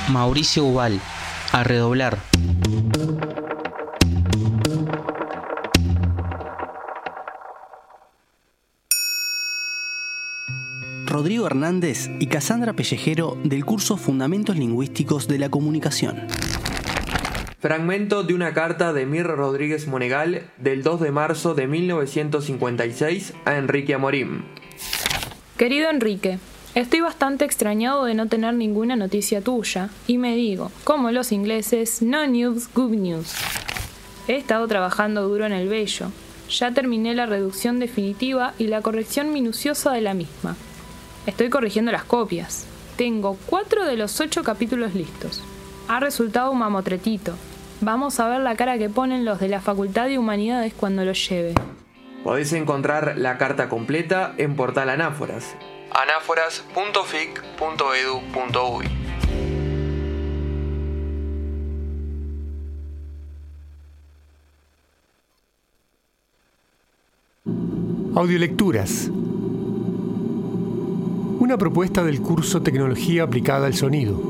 Mauricio Ubal. A redoblar. Rodrigo Hernández y Cassandra Pellejero del curso Fundamentos Lingüísticos de la Comunicación. Fragmento de una carta de Mir Rodríguez Monegal del 2 de marzo de 1956 a Enrique Amorim. Querido Enrique, estoy bastante extrañado de no tener ninguna noticia tuya y me digo, como los ingleses, no news, good news. He estado trabajando duro en el Bello. Ya terminé la reducción definitiva y la corrección minuciosa de la misma. Estoy corrigiendo las copias. Tengo 4 de los 8 capítulos listos. Ha resultado un mamotretito. Vamos a ver la cara que ponen los de la Facultad de Humanidades cuando lo lleve. Podéis encontrar la carta completa en portal Anáforas. anáforas.fic.edu.uy. Audiolecturas. Una propuesta del curso Tecnología aplicada al sonido.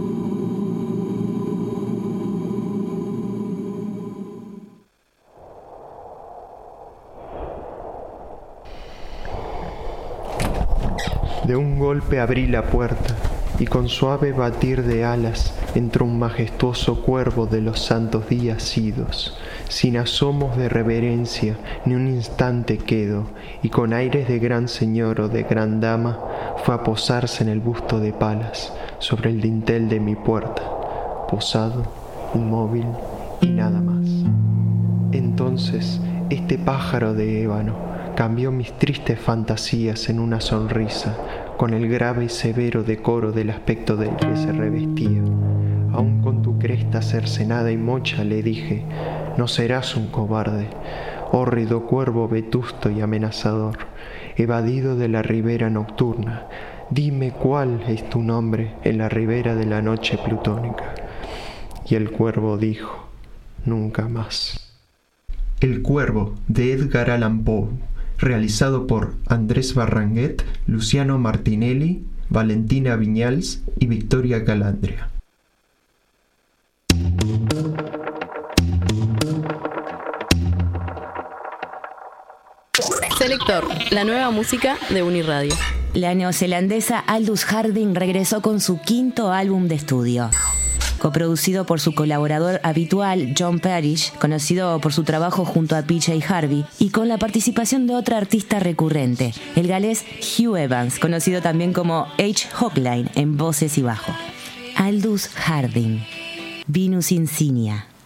De un golpe abrí la puerta y con suave batir de alas entró un majestuoso cuervo de los santos días idos. Sin asomos de reverencia ni un instante quedo, y con aires de gran señor o de gran dama fue a posarse en el busto de Palas sobre el dintel de mi puerta, posado, inmóvil y nada más. Entonces este pájaro de ébano cambió mis tristes fantasías en una sonrisa, con el grave y severo decoro del aspecto del que se revestía. Aún con tu cresta cercenada y mocha le dije, no serás un cobarde, hórrido cuervo vetusto y amenazador, evadido de la ribera nocturna. Dime cuál es tu nombre en la ribera de la noche plutónica. Y el cuervo dijo, nunca más. El Cuervo, de Edgar Allan Poe, realizado por Andrés Barranguet, Luciano Martinelli, Valentina Viñals y Victoria Calandria. Selector, la nueva música de Uniradio. La neozelandesa Aldous Harding regresó con su 5º álbum de estudio. Coproducido por su colaborador habitual John Parrish, conocido por su trabajo junto a PJ Harvey, y con la participación de otra artista recurrente, el galés Hugh Evans, conocido también como H. Hochline en voces y bajo. Aldous Harding, Venus Insignia.